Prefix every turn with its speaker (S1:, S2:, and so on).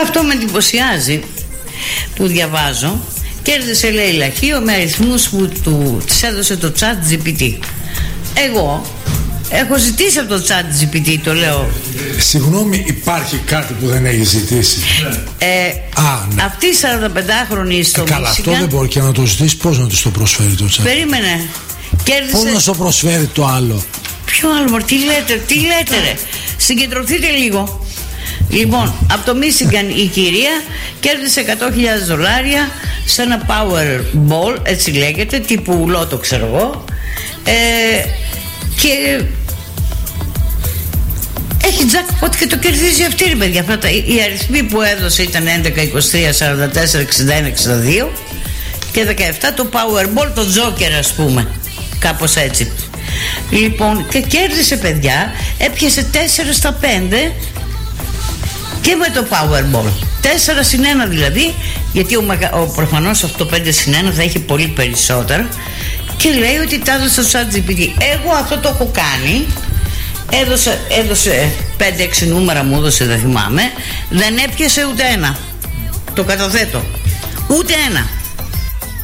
S1: αυτό με εντυπωσιάζει που διαβάζω. Κέρδισε, λέει, λαχείο με αριθμούς που της έδωσε το ChatGPT. Εγώ έχω ζητήσει από το ChatGPT, το λέω.
S2: Συγγνώμη, υπάρχει κάτι που δεν έχει ζητήσει?
S1: Ναι. Αυτή η 45χρονη στο
S2: καλά,
S1: Μίσιγαν.
S2: αυτό δεν μπορεί και να το ζητήσει. Πώς να της το προσφέρει το ChatGPT?
S1: Περίμενε. Κέρδισε...
S2: Πώς να σου προσφέρει το άλλο?
S1: Ποιο άλλο, τι λέτε ρε? Συγκεντρωθείτε λίγο. Λοιπόν, από το Μίσιγαν η κυρία κέρδισε $100,000 σε ένα Powerball, έτσι λέγεται, τύπου λότο, ξέρω εγώ, και έχει jackpot και το κερδίζει αυτή, ρε παιδιά. Οι αριθμοί που έδωσε ήταν 11, 23, 44, 61, 62 και 17 το Powerball, το Joker, ας πούμε, κάπως έτσι. Λοιπόν, και κέρδισε, παιδιά, έπιασε 4 στα 5 και με το Powerball 4-1 δηλαδή, γιατί προφανώς αυτό 5-1 θα έχει πολύ περισσότερα, και λέει ότι τα έδωσε στο ChatGPT. Εγώ αυτό το έχω κάνει. Έδωσε 5-6 νούμερα, μου έδωσε, δεν θυμάμαι. Δεν έπιασε ούτε ένα. Το καταθέτω. Ούτε ένα.